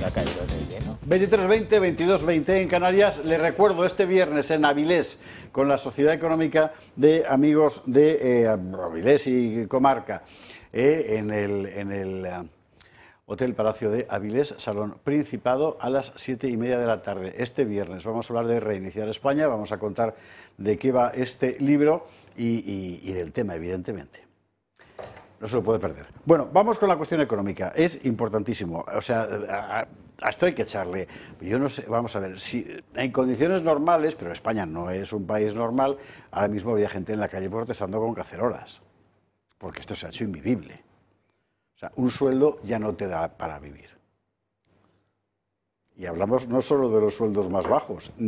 ha caído de lleno. 23:20, 22:20 en Canarias. Les recuerdo, este viernes en Avilés, con la Sociedad Económica de Amigos de Avilés y Comarca, en el Hotel Palacio de Avilés, Salón Principado, a las 7:30 de la tarde. Este viernes vamos a hablar de Reiniciar España, vamos a contar de qué va este libro y del tema, evidentemente. No se lo puede perder. Bueno, vamos con la cuestión económica. Es importantísimo. O sea, a esto hay que echarle. Yo no sé, vamos a ver, si en condiciones normales, pero España no es un país normal, ahora mismo había gente en la calle protestando con cacerolas, porque esto se ha hecho invivible. O sea, un sueldo ya no te da para vivir. Y hablamos no solo de los sueldos más bajos,